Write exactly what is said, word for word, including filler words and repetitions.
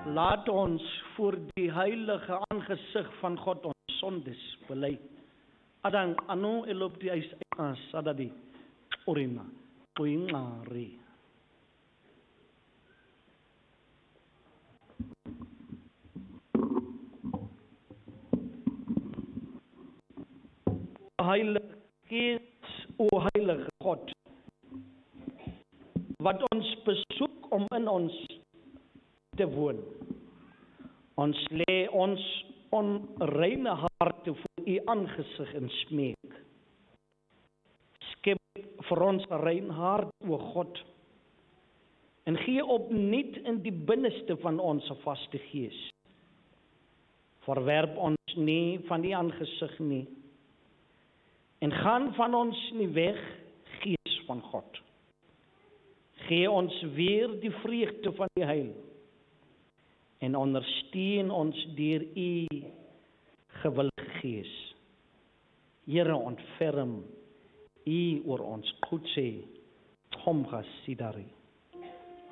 Laat ons voor die heilige aangesig van God ons sondes bely. Adang anu elop di ais sadadi orina oingari. Heilige Gees, o heilige God, wat ons besoek om in ons te woon. Ons lê ons onreine harte voor u aangesig en smeek. Skep vir ons 'n rein hart, o God, en gee opnuut in die binneste van ons 'n vaste gees. Verwerp ons nie van die aangesig nie, en gaan van ons nie weg, Gees van God. Gee ons weer die vreugde van die heil, en ondersteun ons deur u gewillige Gees. Here, ontferm u oor ons goed sê, Tom Gasidari.